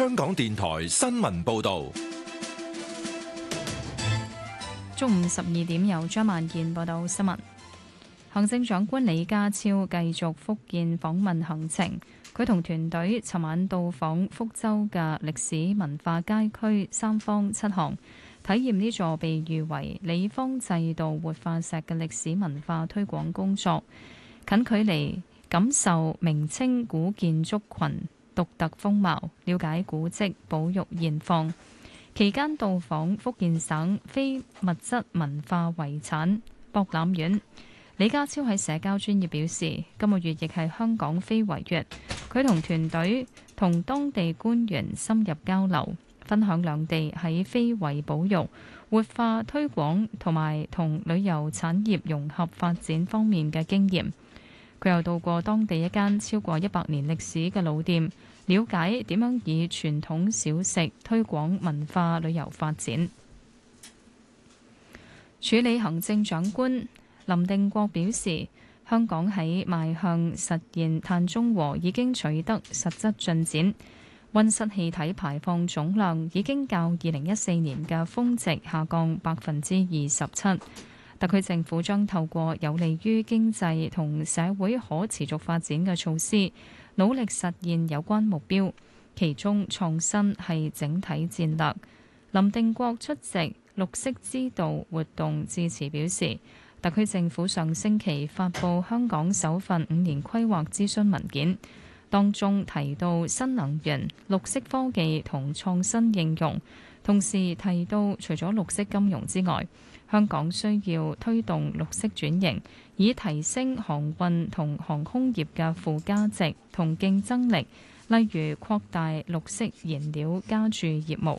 香港電台新聞報道。 中午12點由張萬健報道新聞。行政長官李家超繼續福建訪問行程，佢同團隊尋晚到訪福州嘅歷史文化街區三坊七巷，體驗呢座被譽為利坊制度活化石嘅歷史文化推廣工作，近距離感受明清古建築群獨特風貌，了解古蹟保育現況。期間到訪福建省非物質文化遺產博覽院。李家超喺社交專頁表示，今個月亦係香港非遺月，佢同團隊同當地官員深入交流，分享兩地喺非遺保育、活化推廣同埋同旅遊產業融合發展方面嘅經驗。佢又到過當地一間超過100年歷史嘅老店，了解點樣以傳統小食推廣文化旅遊發展。署理行政長官林定國表示，香港喺邁向實現碳中和已經取得實質進展，溫室氣體排放總量已經較2014年嘅峰值下降27%。特區政府將透過有利於經濟同社會可持續發展嘅措施，努力實現有關目標，其中創新係整體戰略。林定國出席綠色之道活動致辭表示，特區政府上星期發布香港首份5年規劃諮詢文件，當中提到新能源、綠色科技同創新應用，同時提到除咗綠色金融之外，香港需要推動綠色轉型，以提升航運同航空業嘅附加值同競爭力，例如擴大綠色燃料加注業務。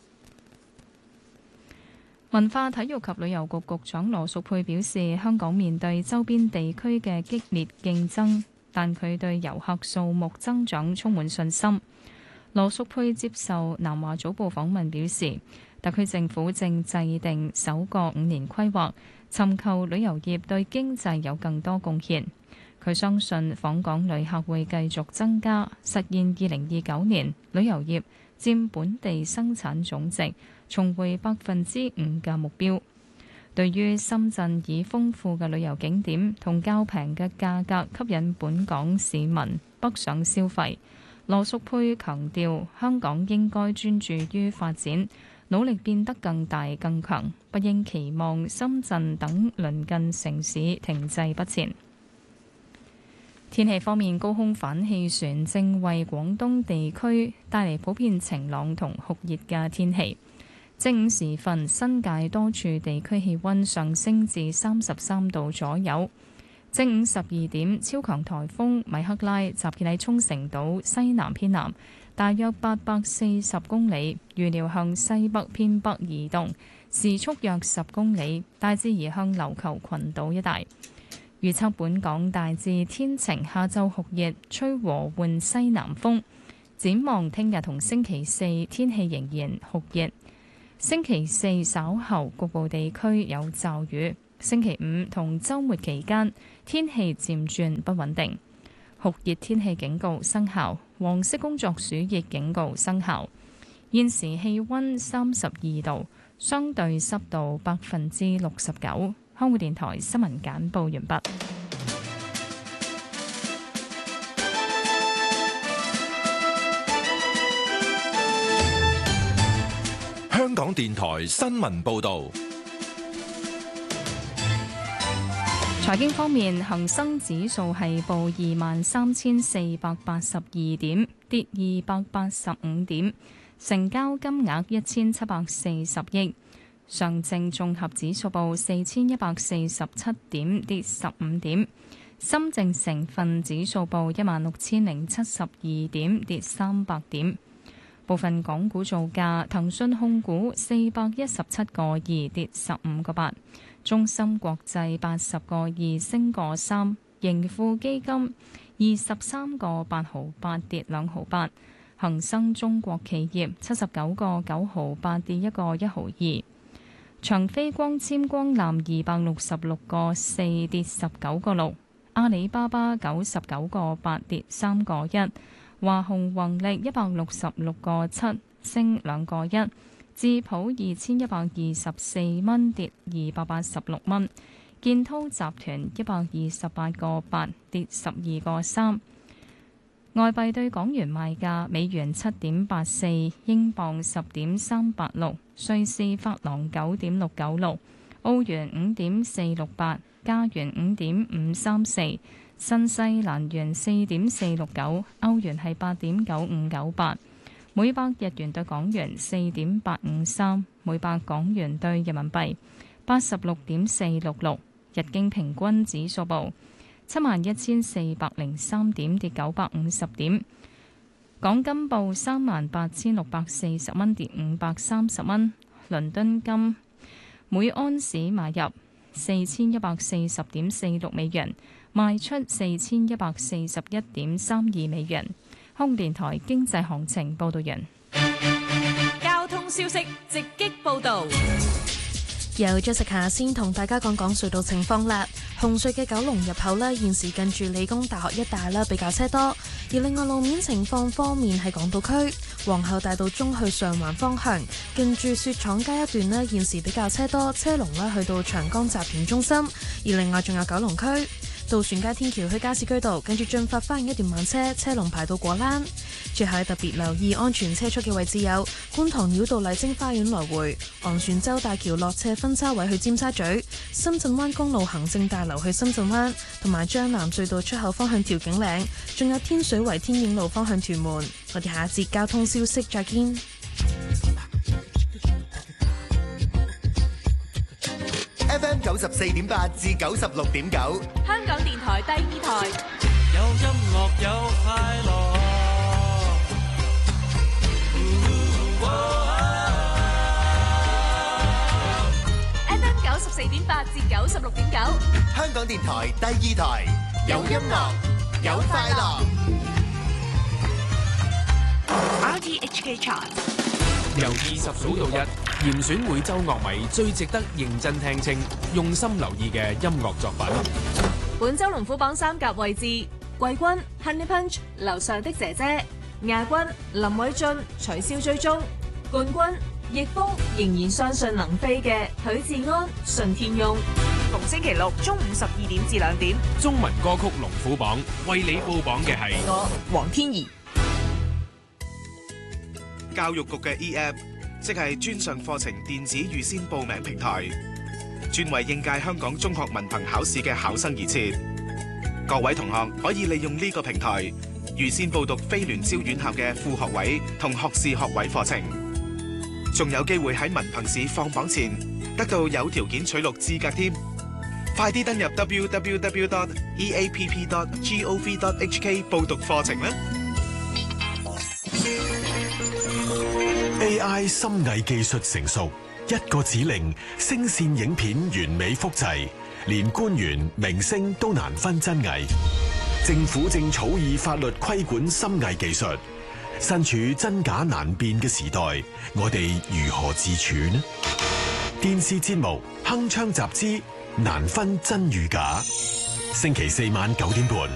文化體育及旅遊局局長羅淑佩表示，香港面對周邊地區嘅激烈競爭，但佢對遊客數目增長充滿信心。羅淑佩接受南華早報訪問表示，特區政府正制定首個5年規劃，尋求旅遊業對經濟有更多貢獻。佢相信訪港旅客會繼續增加，實現2029年旅遊業佔本地生產總值重回5%嘅目標。對於深圳以豐富嘅旅遊景點同較平嘅價格吸引本港市民北上消費，羅淑佩強調香港應該專注於發展，努力變得更大更強，不應期望深圳等鄰近城市停滯不前。天氣方面，高空反氣旋正為廣東地區帶嚟普遍晴朗同酷熱嘅天氣。正午時分，新界多處地區氣溫上升至33度左右。正午12點，超強颱風米克拉集結喺沖繩島西南偏南，大約840公里，預料向西北偏北移動，時速約10公里，大致移向琉球群島一帶。預測本港大致天晴，下晝酷熱，吹和緩西南風。展望聽日同星期四天氣仍然酷熱，星期四稍後局部地區有驟雨，星期五同週末期間天氣漸轉不穩定。酷熱天氣警告生效，黃色工作暑熱警告生效。現時氣溫32度，相對濕度69%。香港電台新聞簡報完畢。 香港電台新聞報道。 財經方面，恒生指數係報23,482點，跌285點，成交金額1740億。上證綜合指數報4147點，跌15點。深證成分指數報16072點，跌300點。部分港股造價：騰訊控股417個2，跌15個8；中芯國際80個2，升個3；盈富基金23個8毫8，跌2毫8；恒生中國企業79個9毫8，跌1個1毫2；長飛光纖光纜266個4，跌19個6；阿里巴巴99個8，跌3個1； 華虹宏力166.7升2個1，智普2124蚊跌286蚊，建滔集團128.8跌12個3。外幣對港元賣價：美元7.84，英鎊10.386，瑞士法郎9.696，澳元5.468，加元5.534，新西蘭元4.469，歐元係8.9598，每百日元對港元4.853，每百港元對人民幣86.466，日經平均指數報71,403點，跌950點。港金報38,640蚊，跌530蚊。倫敦金每安士買入4,140.46美元，賣出4,141.32美元。香港電台經濟行情報道完。 交通消息直擊報導。 由Jessica先同大家講講隧道情況啦。紅隧嘅九龍入口呢，現時近住理工大學一帶啦，比較車多。而另外路面情況方面，喺港島區皇后大道中去上環方向，近住雪廠街一段呢，現時比較車多，車龍呢去到長江集團中心。而另外仲有九龍區渡船街天橋去加士居道，跟住進發翻一段慢車，車龍排到果欄。最後特別留意安全車速嘅位置有觀塘繞道麗晶花園來回、昂船洲大橋落斜分叉位去尖沙咀、深圳灣公路行政大樓去深圳灣，同埋將南隧道出口方向調景嶺，仲有天水圍天影路方向屯門。我哋下一節交通消息再見。 FM 94.8至96.9， 香港電台第二台， 有音樂有快樂。 FM 94.8至96.9， 香港電台第二台，有音樂有快樂。 RTHK Chart。 由20數到1，嚴選每週樂迷最值得認真聽清、用心留意嘅音樂作品。 本週龍虎榜3甲位置，季軍 Honey Punch 樓上的姐姐，亞軍林偉俊取消追蹤，冠軍逆風仍然相信能飛嘅許志安順天翁。逢星期六中午12點至2點， 中文歌曲龍虎榜為你報榜嘅係我黃天怡。 教育局嘅 eApp， 即係專上課程電子預先報名平台，專為應屆香港中學文憑考試嘅考生而設。各位同學可以利用呢個平台預先報讀非聯招院校嘅副學位同學士學位課程，仲有機會喺文憑試放榜前得到有條件取錄資格添。快啲登入 www.eapp.gov.hk 報讀課程啦！ AI 深偽技術成熟，一個指令，聲線影片完美複製，連官員、明星都難分真偽。政府正草擬法律規管深偽技術，身處真假難辨嘅時代，我哋如何自處呢？電視節目《鏗鏘集之難分真與假》，星期4晚9點半。